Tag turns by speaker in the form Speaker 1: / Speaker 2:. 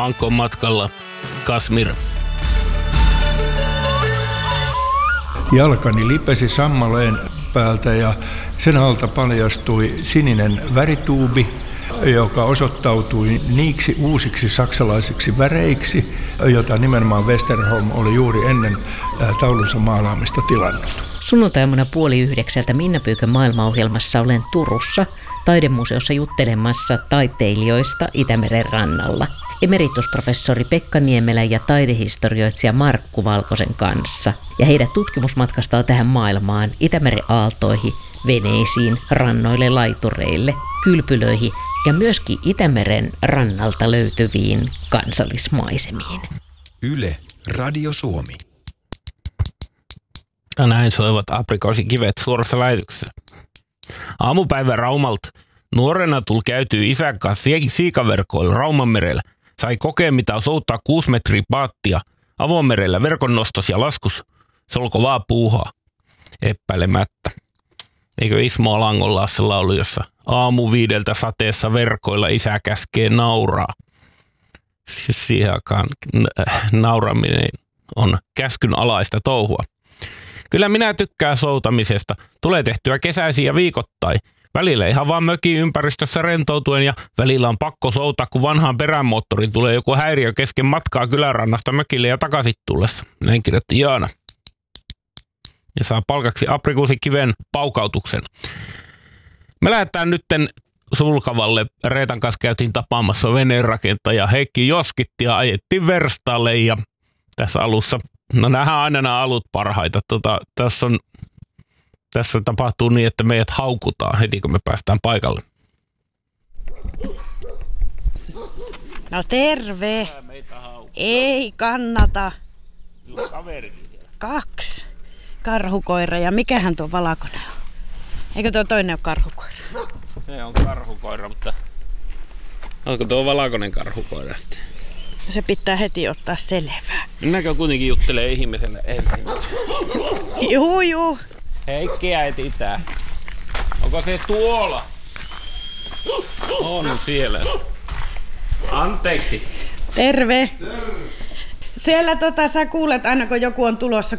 Speaker 1: Alankoon matkalla. Kasmir.
Speaker 2: Jalkani lipesi sammaleen päältä ja sen alta paljastui sininen värituubi, joka osoittautui niiksi uusiksi saksalaisiksi väreiksi, jota nimenomaan Westerholm oli juuri ennen taulunsa maalaamista tilannut.
Speaker 3: Sunnuntaimuna 8:30 Minna Pyykön maailmaohjelmassa olen Turussa taidemuseossa juttelemassa taiteilijoista Itämeren rannalla. Emeritusprofessori Pekka Niemelä ja taidehistorioitsija Markku Valkosen kanssa. Ja heidät tutkimusmatkastaa tähän maailmaan, Itämeren aaltoihin, veneisiin, rannoille, laitureille, kylpylöihin ja myöskin Itämeren rannalta löytyviin kansallismaisemiin.
Speaker 4: Yle, Radio Suomi.
Speaker 1: Ja näin soivat aprikoosikivet suorassa lähetyksessä. Aamupäivä Raumalta. Nuorena tuli käytyy isän kanssa siikaverkoilla Raumanmerellä. Sai kokea, mitä soutaa 6 metriä paattia avomerellä verkon nostos ja laskus. Se olko vaan puuhaa. Epäilemättä. Eikö Ismo Alangolla ole se laulu, jossa aamu 5 sateessa verkoilla isä käskee nauraa. Siis siihen aikaan nauraminen on käskyn alaista touhua. Kyllä minä tykkään soutamisesta. Tulee tehtyä kesäisiä ja viikoittain. Välillä ihan vaan mökin ympäristössä rentoutuen ja välillä on pakko soutaa, kun vanhaan perämoottorin tulee joku häiriö kesken matkaa kylärannasta mökille ja takaisin tullessa. Näin kirjoitti Jaana. Ja saa palkaksi aprikuusikiven paukautuksen. Me lähdetään nytten Sulkavalle. Reetan kanssa käytiin tapaamassa veneenrakentaja Heikki Joskitti ja ajettiin verstaalle ja tässä alussa, no nähdään aina nämä alut parhaita. Tässä tapahtuu niin, että meidät haukutaan heti, kun me päästään paikalle.
Speaker 5: No terve. Ei kannata. 2 karhukoira ja mikähän tuo valkoinen on? Eikö tuo toinen ole karhukoira?
Speaker 1: Se on karhukoira, mutta onko tuo valkoinen karhukoira sitten?
Speaker 5: Se pitää heti ottaa selvää.
Speaker 1: Minäkö kuitenkin juttelee ihmiselle ensin?
Speaker 5: Juu.
Speaker 1: Heikkiä etsitään. Onko se tuolla? On siellä. Anteeksi.
Speaker 5: Terve. Siellä sä kuulet aina kun joku on tulossa